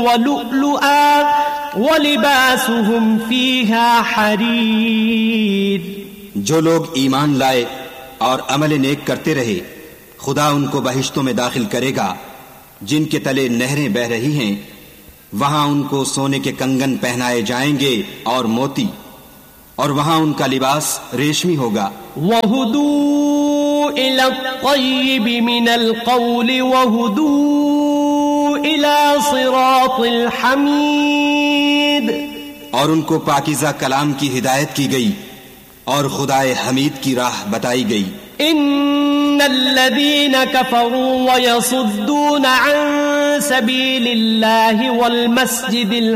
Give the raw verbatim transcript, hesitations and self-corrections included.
व लुअलुआ व लिबासुहुम फीहा हरीर। जो लोग ईमान लाए और अमल नेक करते रहे, खुदा उनको बहिश्तों में दाखिल करेगा जिनके तले नहरें बह रही हैं। वहां उनको सोने के कंगन पहनाए जाएंगे और मोती, और वहां उनका लिबास रेशमी होगा। वहुदू इला तय्यिब मिनल क़ौल वहुदू इला सिरातिल हमीद। और उनको पाकीज़ा कलाम की हिदायत की गई और खुदाए हमीद की राह बताई गई। इन्नल्लज़ीना कफ़रू व यसुद्दून अन सबीलिल्लाहि वल मस्जिदिल